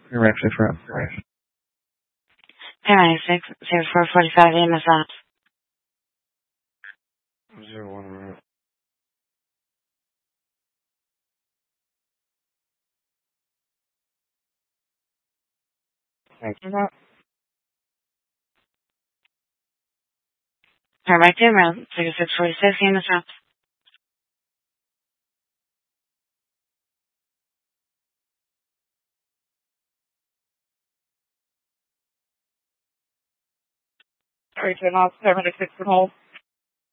You're actually for operation. Paramedic 60445 EMS ops. 01 route. Thank you. Paramedic 2 route 6646 EMS ops. Paramedic 6 on hold.